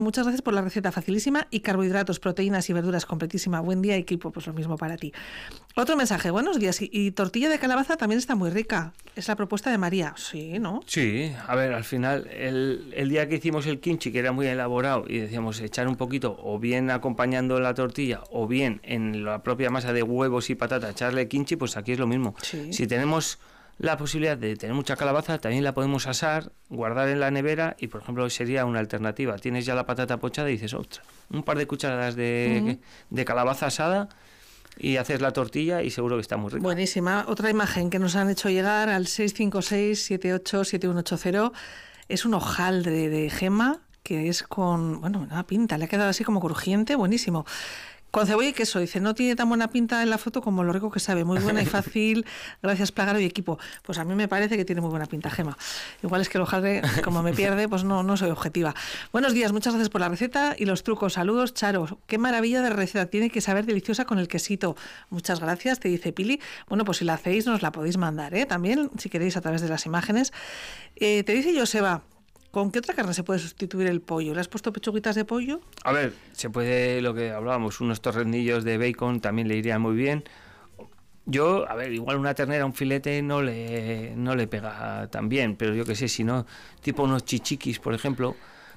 Muchas gracias por la receta facilísima y carbohidratos, proteínas y verduras completísima. Buen día, equipo, pues lo mismo para ti. Otro mensaje, buenos días. Y tortilla de calabaza también está muy rica. Es la propuesta de María. Sí, ¿no? Sí, a ver, al final, el día que hicimos el kimchi, que era muy elaborado, y decíamos echar un poquito, o bien acompañando la tortilla, o bien en la propia masa de huevos y patata, echarle kimchi, pues aquí es lo mismo. Sí. Si tenemos la posibilidad de tener mucha calabaza, también la podemos asar, guardar en la nevera y, por ejemplo, sería una alternativa. Tienes ya la patata pochada y dices, ostras, un par de cucharadas de calabaza asada y haces la tortilla y seguro que está muy rico. Buenísima. Otra imagen que nos han hecho llegar al 656-787180 es un hojaldre de gema que es con, bueno, una pinta, le ha quedado así como crujiente, buenísimo. Con cebolla y queso, dice, no tiene tan buena pinta en la foto como lo rico que sabe, muy buena y fácil, gracias Plágaro y equipo. Pues a mí me parece que tiene muy buena pinta, Gema. Igual es que el hojaldre, como me pierde, pues no soy objetiva. Buenos días, muchas gracias por la receta y los trucos. Saludos, Charo. Qué maravilla de receta, tiene que saber deliciosa con el quesito. Muchas gracias, te dice Pili. Bueno, pues si la hacéis nos la podéis mandar, también, si queréis, a través de las imágenes. Te dice Joseba, ¿con qué otra carne se puede sustituir el pollo? ¿Le has puesto pechuguitas de pollo? A ver, se puede, lo que hablábamos, unos torrenillos de bacon también le irían muy bien. Yo, a ver, igual una ternera, un filete no le pega tan bien, pero yo qué sé, si no, tipo unos chichiquis, por ejemplo,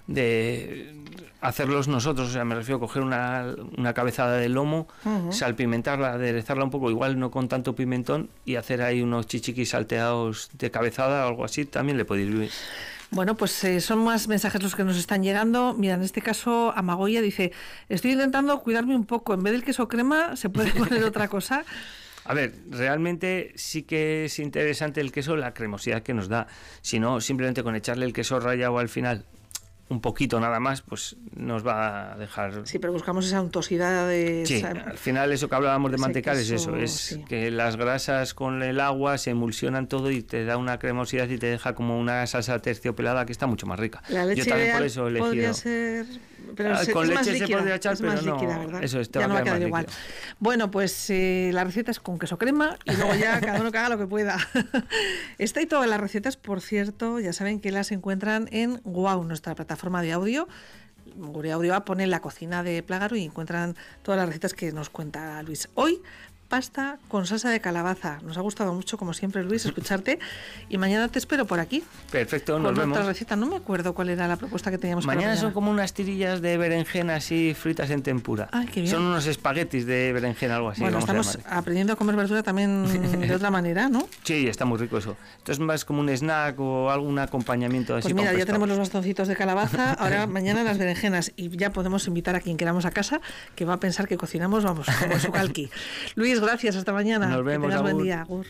de hacerlos nosotros, o sea, me refiero a coger una cabezada de lomo, salpimentarla, aderezarla un poco, igual no con tanto pimentón, y hacer ahí unos chichiquis salteados de cabezada o algo así, también le puede ir bien. Bueno, pues son más mensajes los que nos están llegando. Mira, en este caso, Amagoya dice, estoy intentando cuidarme un poco, en vez del queso crema, ¿se puede poner otra cosa? A ver, realmente sí que es interesante el queso, la cremosidad que nos da. Si no, simplemente con echarle el queso rallado al final, un poquito nada más, pues nos va a dejar... Sí, pero buscamos esa untuosidad de... Sí, al final eso que hablábamos de mantecar es eso, es sí, que las grasas con el agua se emulsionan todo y te da una cremosidad y te deja como una salsa terciopelada que está mucho más rica. La leche yo también por eso he elegido... podría ser... Pero con leche líquida, se podría echar, es pero más no, líquida, ¿verdad? eso ya no va a quedar igual. Líquido. Bueno, pues la receta es con queso crema y luego ya cada uno que haga lo que pueda. Esta y todas las recetas, por cierto, ya saben que las encuentran en Guau, nuestra plataforma de audio. Gure Audio pone la cocina de Plágaro y encuentran todas las recetas que nos cuenta Luis. Hoy, pasta con salsa de calabaza. Nos ha gustado mucho, como siempre, Luis, escucharte. Y mañana te espero por aquí. Perfecto, nos vemos. Otra receta. No me acuerdo cuál era la propuesta que teníamos mañana. Mañana Son como unas tirillas de berenjena así fritas en tempura. Ay, qué bien. Son unos espaguetis de berenjena, algo así. Bueno, estamos aprendiendo a comer verdura también de otra manera, ¿no? Sí, está muy rico eso. Entonces más como un snack o algún acompañamiento así. Pues mira, ya tenemos los bastoncitos de calabaza, ahora mañana las berenjenas y ya podemos invitar a quien queramos a casa que va a pensar que cocinamos, vamos, como su calqui. Luis, gracias, hasta mañana. Nos vemos, que tengas agur. Buen día, agur.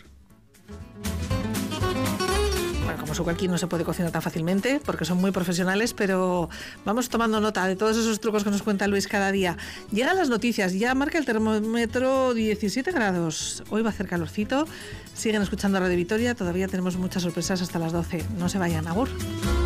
Bueno, como su calqui no se puede cocinar tan fácilmente porque son muy profesionales, pero vamos tomando nota de todos esos trucos que nos cuenta Luis cada día. Llegan las noticias, ya marca el termómetro 17 grados. Hoy va a hacer calorcito. Siguen escuchando Radio Vitoria, todavía tenemos muchas sorpresas hasta las 12. No se vayan, agur.